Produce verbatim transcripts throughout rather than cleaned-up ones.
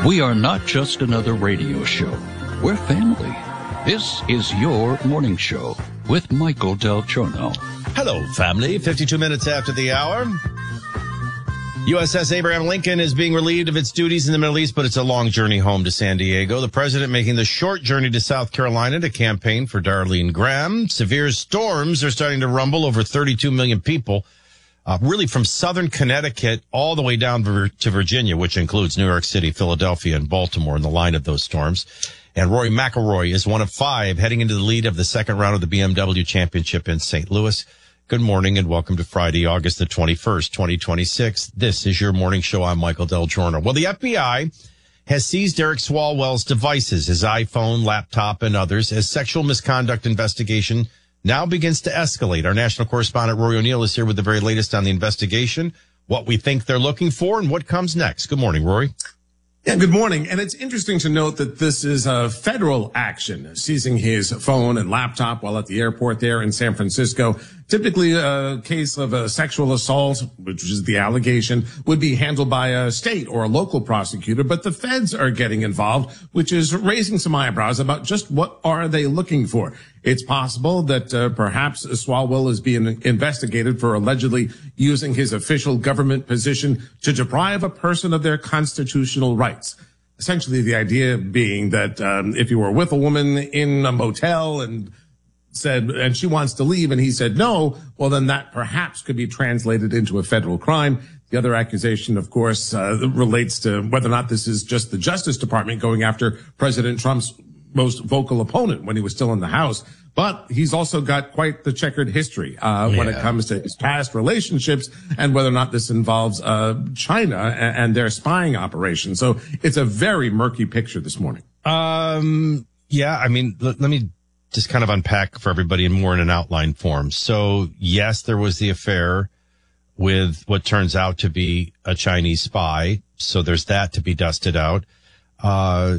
We are not just another radio show. We're family. This is your morning show with Michael Del Giorno. Hello, family. fifty-two minutes after the hour. U S S Abraham Lincoln is being relieved of its duties in the Middle East, but it's a long journey home to San Diego. The president making the short journey to South Carolina to campaign for Darlene Graham. Severe storms are starting to rumble over thirty-two million people. Uh, really from southern Connecticut all the way down to Virginia, which includes New York City, Philadelphia, and Baltimore in the line of those storms. And Rory McIlroy is one of five heading into the lead of the second round of the B M W Championship in Saint Louis. Good morning and welcome to Friday, August the twenty-first, twenty twenty-six. This is your morning show. I'm Michael Del Giorno. Well, the F B I has seized Eric Swalwell's devices, his iPhone, laptop, and others, as sexual misconduct investigation now begins to escalate. Our national correspondent, Rory O'Neill, is here with the very latest on the investigation, what we think they're looking for, and what comes next. Good morning, Rory. Yeah, good morning. And it's interesting to note that this is a federal action, seizing his phone and laptop while at the airport there in San Francisco. Typically, a case of a sexual assault, which is the allegation, would be handled by a state or a local prosecutor. But the feds are getting involved, which is raising some eyebrows about just what are they looking for. It's possible that uh, perhaps Swalwell is being investigated for allegedly using his official government position to deprive a person of their constitutional rights. Essentially, the idea being that um, if you were with a woman in a motel and said, and she wants to leave, and he said no, well, then that perhaps could be translated into a federal crime. The other accusation, of course, uh, relates to whether or not this is just the Justice Department going after President Trump's most vocal opponent when he was still in the House. But he's also got quite the checkered history uh yeah. when it comes to his past relationships and whether or not this involves uh China and, and their spying operation. So it's a very murky picture this morning. Um, yeah, I mean, let, let me just kind of unpack for everybody in more in an outline form. So, yes, there was the affair with what turns out to be a Chinese spy. So there's that to be dusted out. Uh,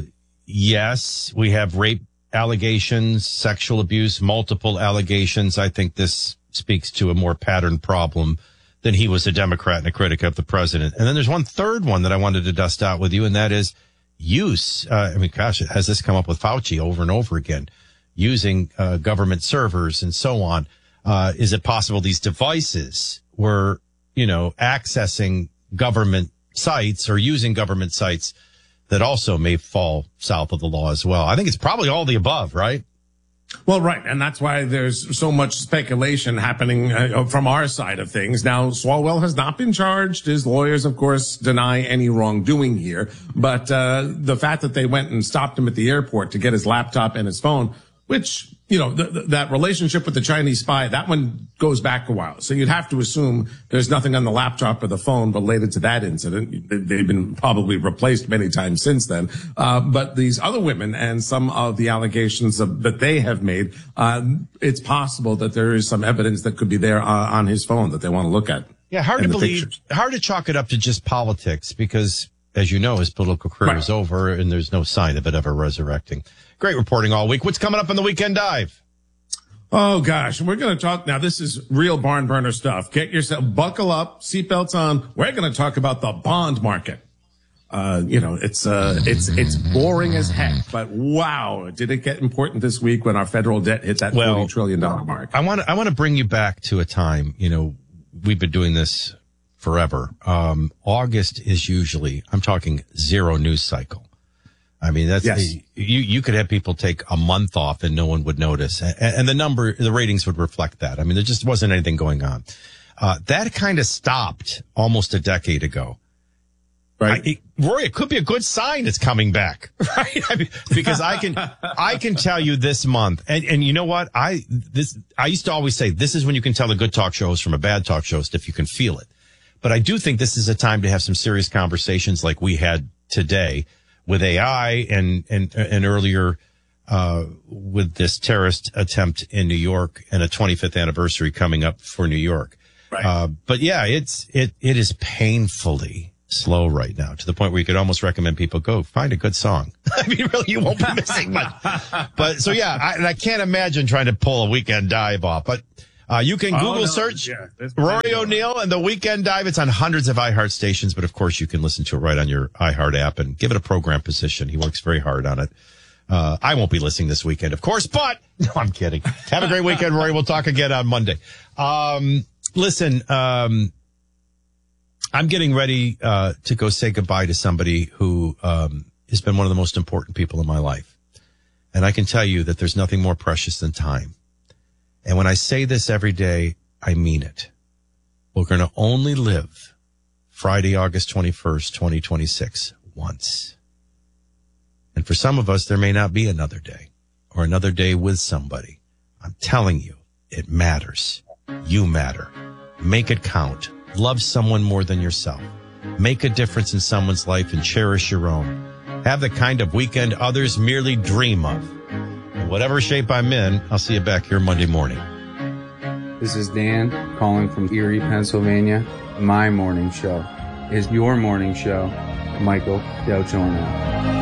yes, we have rape allegations, sexual abuse, multiple allegations. I think this speaks to a more patterned problem than he was a Democrat and a critic of the president. And then there's one third one that I wanted to dust out with you, and that is use. Uh, I mean, gosh, has this come up with Fauci over and over again? Using uh, government servers and so on. Uh, is it possible these devices were, you know, accessing government sites or using government sites that also may fall south of the law as well? I think it's probably all the above, right? Well, right. And that's why there's so much speculation happening uh, from our side of things. Now, Swalwell has not been charged. His lawyers, of course, deny any wrongdoing here. But uh, the fact that they went and stopped him at the airport to get his laptop and his phone, which, you know, th- th- that relationship with the Chinese spy, that one goes back a while. So you'd have to assume there's nothing on the laptop or the phone related to that incident. They've been probably replaced many times since then. Uh, but these other women and some of the allegations of, that they have made, uh, it's possible that there is some evidence that could be there uh, on his phone that they want to look at. Yeah, hard to believe, pictures. Hard to chalk it up to just politics because, as you know, his political career right. is over and there's no sign of it ever resurrecting. Great reporting all week. What's coming up on the Weekend Dive? Oh, gosh. We're going to talk now. This is real barn burner stuff. Get yourself, buckle up, seatbelts on. We're going to talk about the bond market. Uh, you know, it's, uh, it's, it's boring as heck, but wow, did it get important this week when our federal debt hit that well, forty trillion dollars mark? I want to, I want to bring you back to a time, you know, we've been doing this forever. Um, August is usually, I'm talking zero news cycle. I mean, that's, yes. you, you could have people take a month off and no one would notice. And, and the number, the ratings would reflect that. I mean, there just wasn't anything going on. Uh, that kind of stopped almost a decade ago. Right. I, it, Rory, it could be a good sign it's coming back, right? I mean, because I can, I can tell you this month, and, and you know what? I, this, I used to always say this is when you can tell a good talk show is from a bad talk show if you can feel it. But I do think this is a time to have some serious conversations like we had today with A I and, and, and earlier, uh, with this terrorist attempt in New York and a twenty-fifth anniversary coming up for New York. Right. Uh, but yeah, it's, it, it is painfully slow right now to the point where you could almost recommend people go find a good song. I mean, really, you won't be missing much. But so, yeah, I, and I can't imagine trying to pull a Weekend Dive off. But Uh, you can Oh, Google no, search yeah, there's Rory plenty of- O'Neill and the Weekend Dive. It's on hundreds of iHeart stations, but of course you can listen to it right on your iHeart app and give it a program position. He works very hard on it. Uh, I won't be listening this weekend, of course, but no, I'm kidding. Have a great weekend, Rory. We'll talk again on Monday. Um, listen, um, I'm getting ready, uh, to go say goodbye to somebody who, um, has been one of the most important people in my life. And I can tell you that there's nothing more precious than time. And when I say this every day, I mean it. We're going to only live Friday, August twenty-first, twenty twenty-six once. And for some of us, there may not be another day or another day with somebody. I'm telling you, it matters. You matter. Make it count. Love someone more than yourself. Make a difference in someone's life and cherish your own. Have the kind of weekend others merely dream of. In whatever shape I'm in, I'll see you back here Monday morning. This is Dan calling from Erie, Pennsylvania. My morning show is your morning show, Michael Del Giorno.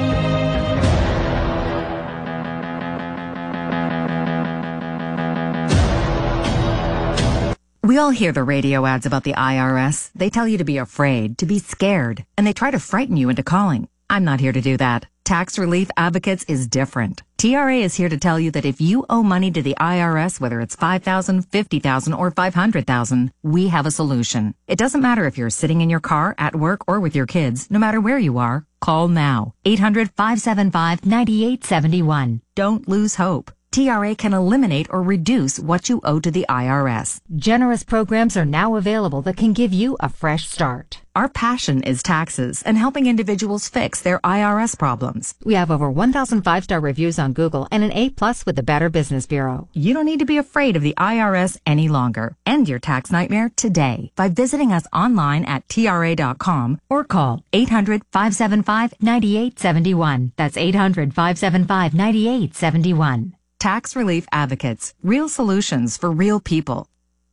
We all hear the radio ads about the I R S. They tell you to be afraid, to be scared, and they try to frighten you into calling. I'm not here to do that. Tax Relief Advocates is different. T R A is here to tell you that if you owe money to the I R S, whether it's five thousand dollars, fifty thousand dollars, or five hundred thousand dollars, we have a solution. It doesn't matter if you're sitting in your car, at work, or with your kids. No matter where you are, call now. eight hundred, five seven five, nine eight seven one. Don't lose hope. T R A can eliminate or reduce what you owe to the I R S. Generous programs are now available that can give you a fresh start. Our passion is taxes and helping individuals fix their I R S problems. We have over one thousand five-star reviews on Google and an A plus with the Better Business Bureau. You don't need to be afraid of the I R S any longer. End your tax nightmare today by visiting us online at T R A dot com or call eight hundred, five seven five, nine eight seven one. That's eight hundred, five seven five, nine eight seven one. Tax Relief Advocates. Real solutions for real people.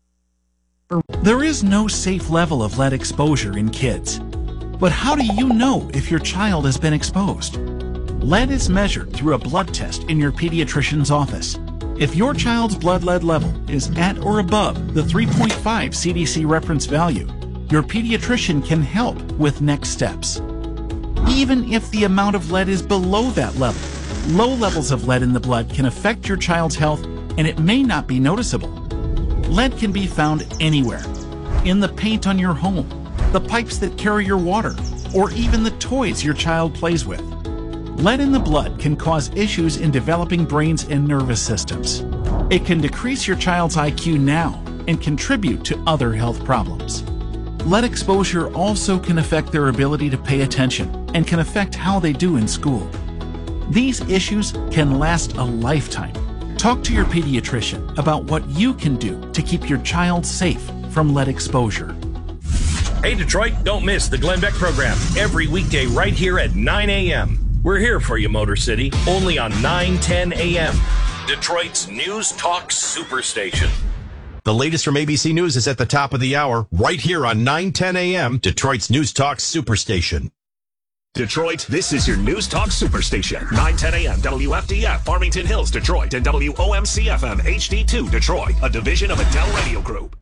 There is no safe level of lead exposure in kids. But how do you know if your child has been exposed? Lead is measured through a blood test in your pediatrician's office. If your child's blood lead level is at or above the three point five C D C reference value, your pediatrician can help with next steps. Even if the amount of lead is below that level, low levels of lead in the blood can affect your child's health, and it may not be noticeable. Lead can be found anywhere. In the paint on your home, the pipes that carry your water, or even the toys your child plays with. Lead in the blood can cause issues in developing brains and nervous systems. It can decrease your child's I Q now and contribute to other health problems. Lead exposure also can affect their ability to pay attention and can affect how they do in school. These issues can last a lifetime. Talk to your pediatrician about what you can do to keep your child safe from lead exposure. Hey Detroit, don't miss the Glenn Beck program every weekday right here at nine a.m. We're here for you, Motor City, only on nine ten a.m. Detroit's News Talk Superstation. The latest from A B C News is at the top of the hour, right here on nine ten a.m., Detroit's News Talk Superstation. Detroit, this is your News Talk Superstation. nine ten a.m. W F D F, Farmington Hills, Detroit, and W O M C F M H D two, Detroit, a division of Adele Radio Group.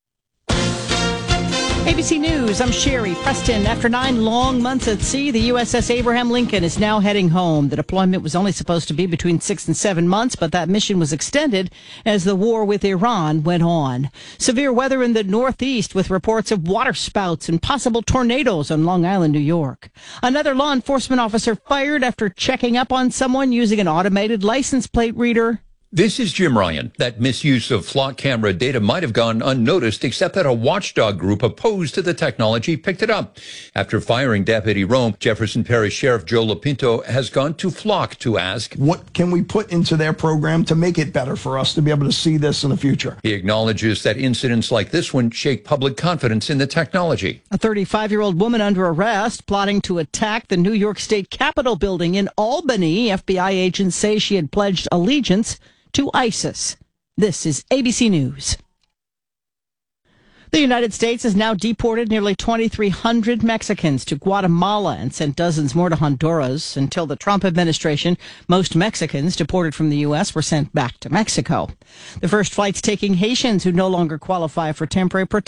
A B C News, I'm Sherry Preston. After nine long months at sea, the U S S Abraham Lincoln is now heading home. The deployment was only supposed to be between six and seven months, but that mission was extended as the war with Iran went on. Severe weather in the Northeast with reports of water spouts and possible tornadoes on Long Island, New York. Another law enforcement officer fired after checking up on someone using an automated license plate reader. This is Jim Ryan. That misuse of flock camera data might have gone unnoticed, except that a watchdog group opposed to the technology picked it up. After firing Deputy Rome, Jefferson Parish Sheriff Joe Lapinto has gone to Flock to ask, what can we put into their program to make it better for us to be able to see this in the future? He acknowledges that incidents like this one shake public confidence in the technology. A thirty-five-year-old woman under arrest, plotting to attack the New York State Capitol building in Albany. F B I agents say she had pledged allegiance to ISIS. This is A B C News. The United States has now deported nearly twenty-three hundred Mexicans to Guatemala and sent dozens more to Honduras. Until the Trump administration, most Mexicans deported from the U S were sent back to Mexico. The first flights taking Haitians who no longer qualify for temporary protection